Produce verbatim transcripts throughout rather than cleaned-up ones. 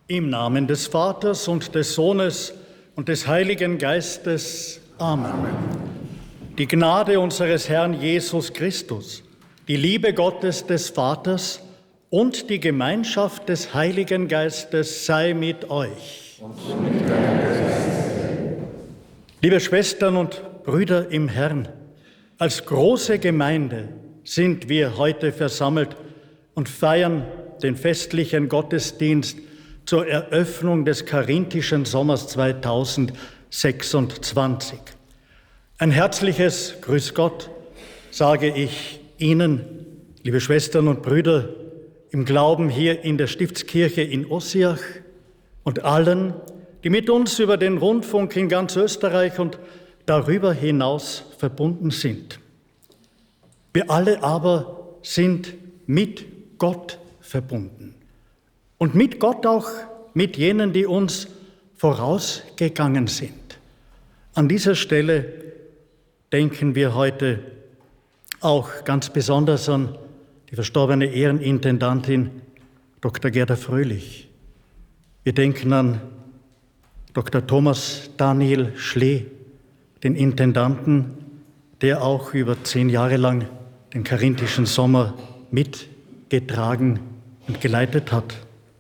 Im Namen des Vaters und des Sohnes und des Heiligen Geistes. Amen. Die Gnade unseres Herrn Jesus Christus, die Liebe Gottes des Vaters und die Gemeinschaft des Heiligen Geistes sei mit euch. Und mit deinem Geist. Liebe Schwestern und Brüder im Herrn, als große Gemeinde sind wir heute versammelt und feiern den festlichen Gottesdienst zur Eröffnung des Karinthischen Sommers zweitausendsechsundzwanzig. Ein herzliches Grüß Gott sage ich Ihnen, liebe Schwestern und Brüder, im Glauben hier in der Stiftskirche in Ossiach und allen, die mit uns über den Rundfunk in ganz Österreich und darüber hinaus verbunden sind. Wir alle aber sind mit Gott verbunden. Und mit Gott auch mit jenen, die uns vorausgegangen sind. An dieser Stelle denken wir heute auch ganz besonders an die verstorbene Ehrenintendantin Doktor Gerda Fröhlich. Wir denken an Doktor Thomas Daniel Schlee, den Intendanten, der auch über zehn Jahre lang den Karinthischen Sommer mitgetragen und geleitet hat.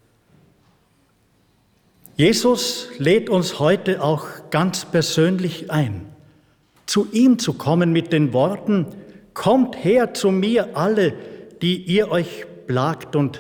Jesus lädt uns heute auch ganz persönlich ein, zu ihm zu kommen mit den Worten: Kommt her zu mir alle, die ihr euch plagt und